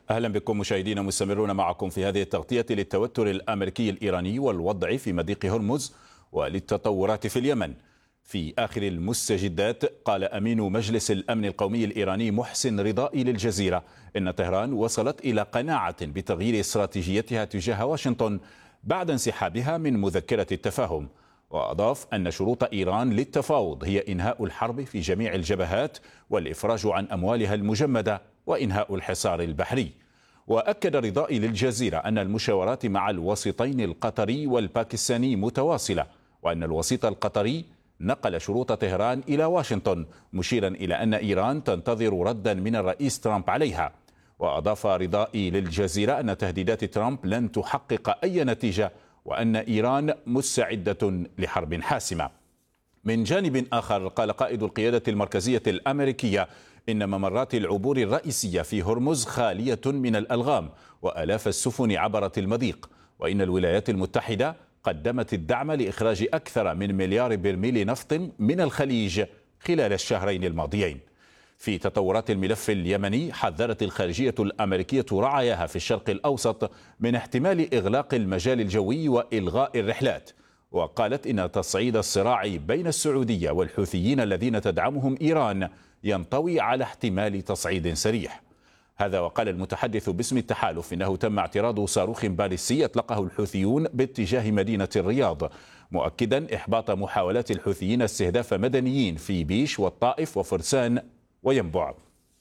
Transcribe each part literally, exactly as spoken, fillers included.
أهلا بكم مشاهدينا، مستمرون معكم في هذه التغطية للتوتر الأمريكي الإيراني والوضع في مضيق هرمز وللتطورات في اليمن. في آخر المستجدات قال أمين مجلس الأمن القومي الإيراني محسن رضائي للجزيرة إن طهران وصلت إلى قناعة بتغيير استراتيجيتها تجاه واشنطن بعد انسحابها من مذكرة التفاهم. وأضاف أن شروط إيران للتفاوض هي إنهاء الحرب في جميع الجبهات والإفراج عن أموالها المجمدة وإنهاء الحصار البحري. وأكد رضائي للجزيرة أن المشاورات مع الوسيطين القطري والباكستاني متواصلة، وأن الوسيط القطري نقل شروط طهران إلى واشنطن، مشيرا إلى أن إيران تنتظر ردا من الرئيس ترامب عليها. وأضاف رضائي للجزيرة أن تهديدات ترامب لن تحقق أي نتيجة، وأن إيران مستعدة لحرب حاسمة. من جانب آخر قال قائد القيادة المركزية الأمريكية إن ممرات العبور الرئيسية في هرمز خالية من الألغام وآلاف السفن عبرت المضيق، وإن الولايات المتحدة قدمت الدعم لإخراج أكثر من مليار برميل نفط من الخليج خلال الشهرين الماضيين. في تطورات الملف اليمني حذرت الخارجية الأمريكية رعاياها في الشرق الأوسط من احتمال إغلاق المجال الجوي وإلغاء الرحلات، وقالت إن تصعيد الصراع بين السعودية والحوثيين الذين تدعمهم إيران ينطوي على احتمال تصعيد سريع. هذا وقال المتحدث باسم التحالف إنه تم اعتراض صاروخ باليستي أطلقه الحوثيون باتجاه مدينة الرياض، مؤكدا إحباط محاولات الحوثيين استهداف مدنيين في بيش والطائف وفرسان وينبع.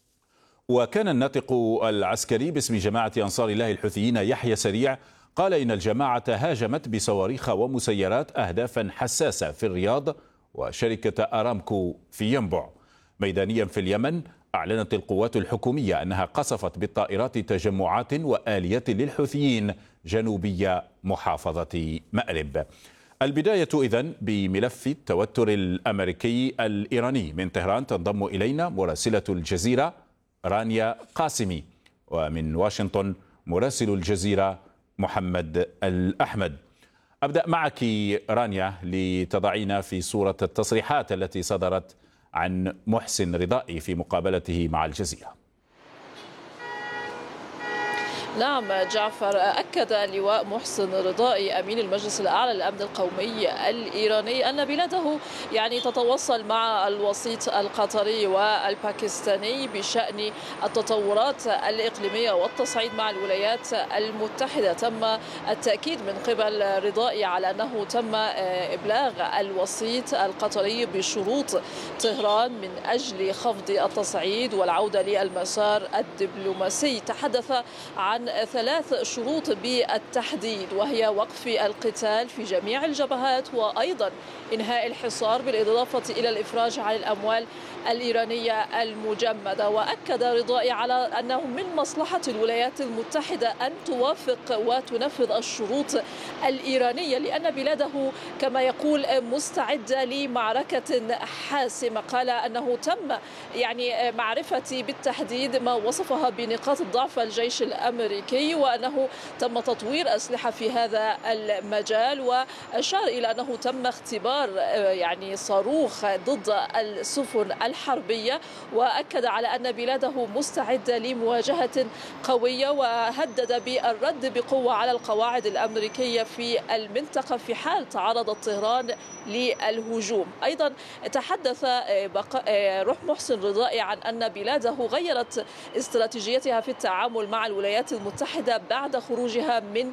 وكان الناطق العسكري باسم جماعة أنصار الله الحوثيين يحيى سريع قال إن الجماعة هاجمت بصواريخ ومسيرات أهدافا حساسة في الرياض وشركة أرامكو في ينبع. ميدانيا في اليمن أعلنت القوات الحكومية أنها قصفت بالطائرات تجمعات وآليات للحوثيين جنوبي محافظة مأرب. البداية إذن بملف التوتر الأمريكي الإيراني. من طهران تنضم إلينا مراسلة الجزيرة رانيا قاسمي، ومن واشنطن مراسل الجزيرة محمد الأحمد. أبدأ معك رانيا لتضعينا في صورة التصريحات التي صدرت عن محسن رضائي في مقابلته مع الجزيرة. نعم جعفر، أكد اللواء محسن رضائي أمين المجلس الأعلى للأمن القومي الإيراني أن بلاده يعني تتواصل مع الوسيط القطري والباكستاني بشأن التطورات الإقليمية والتصعيد مع الولايات المتحدة. تم التأكيد من قبل رضائي على أنه تم إبلاغ الوسيط القطري بشروط طهران من أجل خفض التصعيد والعودة للمسار الدبلوماسي. تحدث عن ثلاث شروط بالتحديد، وهي وقف القتال في جميع الجبهات، وأيضا إنهاء الحصار، بالإضافة إلى الإفراج عن الأموال الإيرانية المجمدة. وأكد رضائي على أنه من مصلحة الولايات المتحدة أن توافق وتنفذ الشروط الإيرانية، لأن بلاده كما يقول مستعدة لمعركة حاسمة. قال أنه تم يعني معرفتي بالتحديد ما وصفها بنقاط ضعف الجيش الأمريكي، وأنه تم تطوير أسلحة في هذا المجال، وأشار إلى أنه تم اختبار يعني صاروخ ضد السفن الحربية، وأكد على أن بلاده مستعدة لمواجهة قوية، وهدد بالرد بقوة على القواعد الأمريكية في المنطقة في حال تعرضت طهران للهجوم. أيضا تحدث روح محسن رضائي عن أن بلاده غيرت استراتيجيتها في التعامل مع الولايات المتحدة بعد خروجها من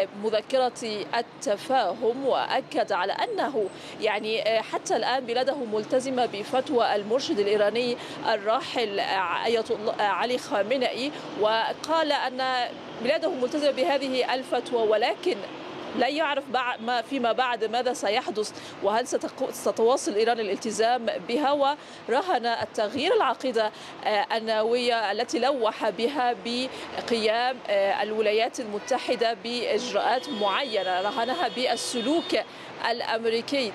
مذكرة التفاهم، وأكد على أنه يعني حتى الآن بلاده ملتزمة بفتوى المرشد الإيراني الراحل آية الله علي خامنئي، وقال أن بلاده ملتزمة بهذه الفتوى، ولكن لا يعرف ما فيما بعد ماذا سيحدث، وهل ستواصل إيران الالتزام بها. ورهن التغيير العقيدة النووية التي لوح بها بقيام الولايات المتحدة بإجراءات معينة، رهنها بالسلوك الأمريكي